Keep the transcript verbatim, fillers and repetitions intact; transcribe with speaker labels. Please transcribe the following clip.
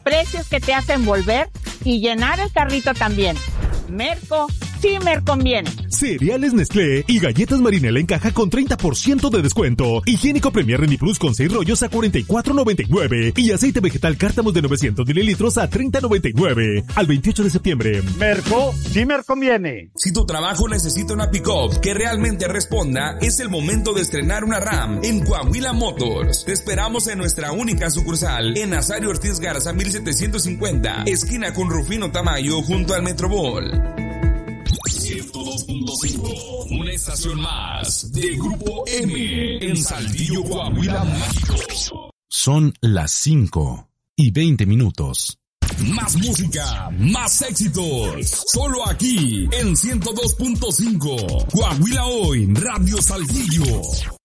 Speaker 1: precios que te hacen volver y llenar el carrito también. Merco, sí me conviene.
Speaker 2: Cereales Nestlé y galletas Marinela en caja con treinta por ciento de descuento. Higiénico Premier Reni Plus con seis rollos a cuarenta y cuatro noventa y nueve. Y aceite vegetal Cártamos de novecientos mililitros a treinta noventa y nueve. Al veintiocho de septiembre.
Speaker 3: Merco, sí me conviene.
Speaker 4: Si tu trabajo necesita una pick-up que realmente responda, es el momento de estrenar una RAM en Coahuila Motors. Te esperamos en nuestra única sucursal en Nazario Ortiz Garza mil setecientos cincuenta, esquina con Rufino Tamayo junto al Metrobol.
Speaker 5: ciento dos punto cinco, una estación más de Grupo M en Saltillo, Coahuila, México.
Speaker 2: Son las cinco y veinte minutos.
Speaker 5: Más música, más éxitos. Solo aquí en ciento dos punto cinco. Coahuila Hoy, Radio Saltillo.